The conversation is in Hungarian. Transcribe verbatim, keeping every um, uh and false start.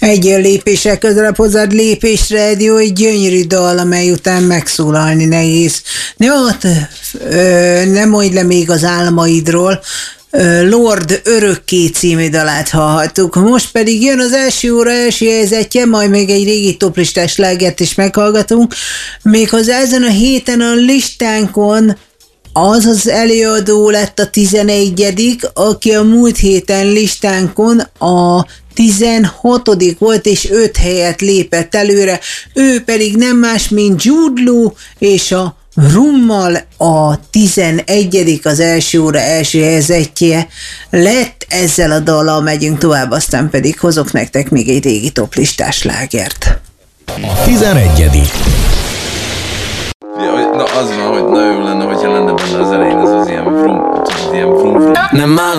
Egy lépéssel közelebb hozzád lépésre egy jó, egy gyönyörű dal, amely után megszólalni nehéz. Jó, nem mondj le még az álmaidról. Lord Örökké című dalát hallhattuk. Most pedig jön az első óra első helyzetje, majd még egy régi toplistás slágert is meghallgatunk. Méghozzá ezen a héten a listánkon az az előadó lett a tizenegyedik, aki a múlt héten listánkon a tizenhatodik volt, és öt helyet lépett előre. Ő pedig nem más, mint Jude Law, és a Rummal a tizenegyedik az első óra első helyzetje lett. Ezzel a dallal megyünk tovább, aztán pedig hozok nektek még egy régi toplistás slágert. A tizenegyedik Ja, na az van, hogy nagyon lenne, hogyha lenne benne az elején ez az ilyen vrum, ilyen vrum, vrum. Nem áll